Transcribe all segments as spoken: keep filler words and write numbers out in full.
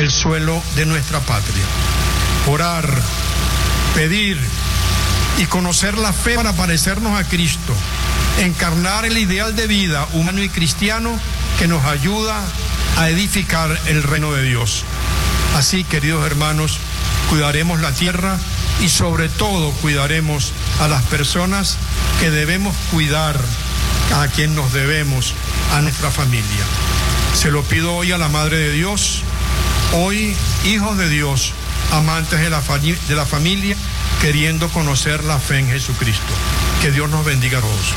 el suelo de nuestra patria. Orar, pedir y conocer la fe para parecernos a Cristo, encarnar el ideal de vida humano y cristiano que nos ayuda a edificar el reino de Dios. Así, queridos hermanos, cuidaremos la tierra y sobre todo cuidaremos a las personas que debemos cuidar, a quien nos debemos, a nuestra familia. Se lo pido hoy a la Madre de Dios, hoy hijos de Dios, amantes de la, de la familia, queriendo conocer la fe en Jesucristo. Que Dios nos bendiga a todos.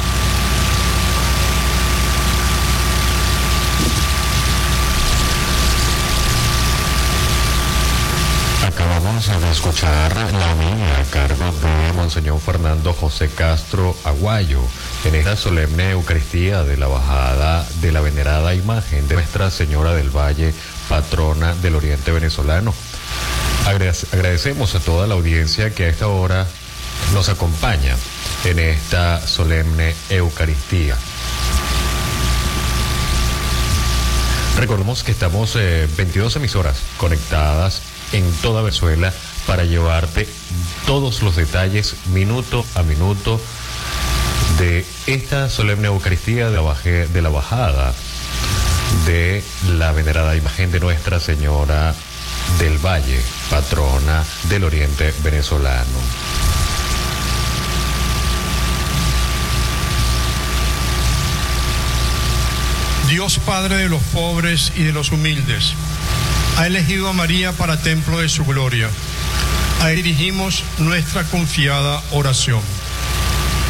Acabamos de escuchar la homilía a cargo de Monseñor Fernando José Castro Aguayo en esta solemne Eucaristía de la bajada de la venerada imagen de Nuestra Señora del Valle, patrona del Oriente venezolano. Agradecemos a toda la audiencia que a esta hora nos acompaña en esta solemne Eucaristía. Recordemos que estamos eh, veintidós emisoras conectadas en toda Venezuela para llevarte todos los detalles minuto a minuto de esta solemne Eucaristía de la, baje, de la bajada de la venerada imagen de Nuestra Señora del Valle, patrona del Oriente venezolano. Dios Padre de los pobres y de los humildes, ha elegido a María para templo de su gloria. A él dirigimos nuestra confiada oración.